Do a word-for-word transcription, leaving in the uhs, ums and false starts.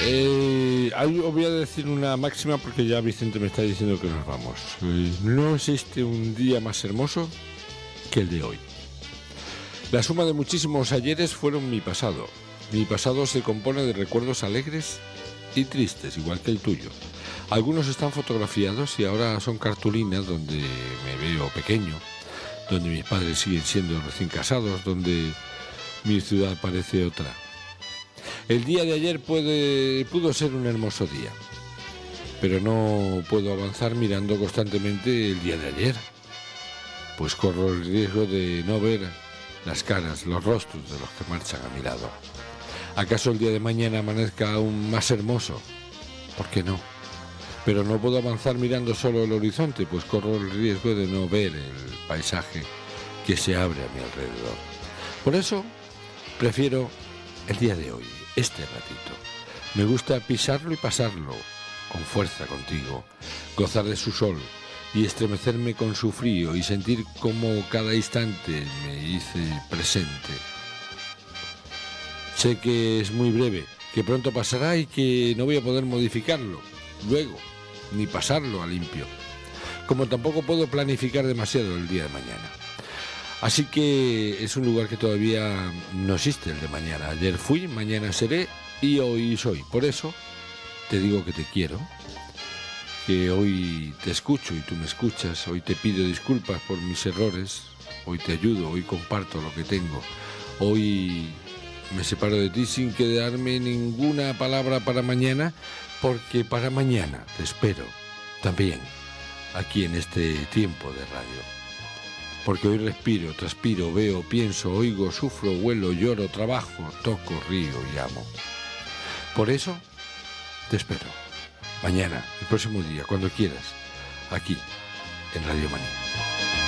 Eh, os voy a decir una máxima porque ya Vicente me está diciendo que nos vamos. Eh, no existe un día más hermoso que el de hoy. La suma de muchísimos ayeres fueron mi pasado. Mi pasado se compone de recuerdos alegres y tristes, igual que el tuyo. Algunos están fotografiados y ahora son cartulinas donde me veo pequeño, donde mis padres siguen siendo recién casados, donde mi ciudad parece otra. El día de ayer puede, pudo ser un hermoso día, pero no puedo avanzar mirando constantemente el día de ayer, pues corro el riesgo de no ver las caras, los rostros de los que marchan a mi lado. ¿Acaso el día de mañana amanezca aún más hermoso? ¿Por qué no? Pero no puedo avanzar mirando solo el horizonte, pues corro el riesgo de no ver el paisaje que se abre a mi alrededor. Por eso prefiero el día de hoy, este ratito. Me gusta pisarlo y pasarlo con fuerza contigo, gozar de su sol y estremecerme con su frío y sentir cómo cada instante me hice presente. Sé que es muy breve, que pronto pasará y que no voy a poder modificarlo luego, ni pasarlo a limpio, como tampoco puedo planificar demasiado el día de mañana. Así que es un lugar que todavía no existe, el de mañana. Ayer fui, mañana seré y hoy soy. Por eso te digo que te quiero, que hoy te escucho y tú me escuchas, hoy te pido disculpas por mis errores, hoy te ayudo, hoy comparto lo que tengo, hoy me separo de ti sin quedarme ninguna palabra para mañana, porque para mañana te espero también aquí en este tiempo de radio. Porque hoy respiro, transpiro, veo, pienso, oigo, sufro, huelo, lloro, trabajo, toco, río y amo. Por eso te espero mañana, el próximo día, cuando quieras, aquí en Radio Maní.